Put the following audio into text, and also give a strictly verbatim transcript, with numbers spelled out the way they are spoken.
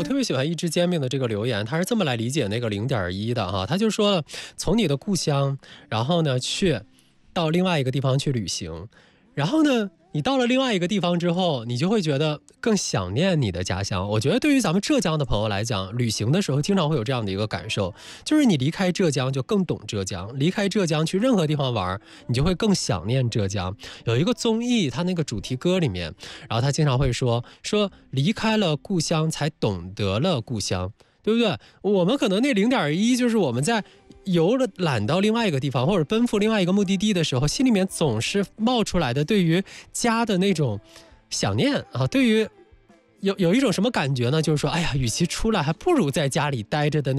我特别喜欢一只煎饼的这个留言，他是这么来理解那个零点一的哈，他就说了，从你的故乡，然后呢去到另外一个地方去旅行，然后呢你到了另外一个地方之后，你就会觉得更想念你的家乡。我觉得对于咱们浙江的朋友来讲，旅行的时候经常会有这样的一个感受，就是你离开浙江就更懂浙江，离开浙江去任何地方玩，你就会更想念浙江。有一个综艺，它那个主题歌里面，然后他经常会说说离开了故乡才懂得了故乡，对不对？我们可能那零点一就是我们在游了览到另外一个地方，或者奔赴另外一个目的地的时候，心里面总是冒出来的对于家的那种想念啊，对于有有一种什么感觉呢？就是说，哎呀，与其出来，还不如在家里待着的那。